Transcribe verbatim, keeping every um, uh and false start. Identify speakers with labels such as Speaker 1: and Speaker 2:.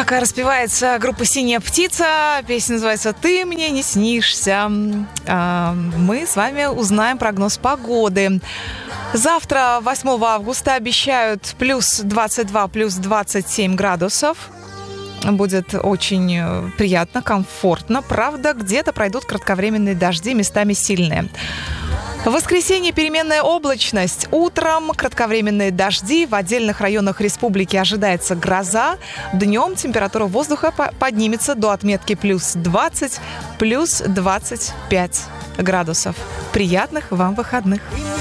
Speaker 1: Пока распевается группа «Синяя птица», песня называется «Ты мне не снишься». Мы с вами узнаем прогноз погоды. Завтра, восьмого августа, обещают плюс двадцать два, плюс двадцать семь градусов. Будет очень приятно, комфортно. Правда, где-то пройдут кратковременные дожди, местами сильные. В воскресенье переменная облачность. Утром кратковременные дожди. В отдельных районах республики ожидается гроза. Днем температура воздуха поднимется до отметки плюс двадцать, плюс двадцать пять градусов. Приятных вам выходных!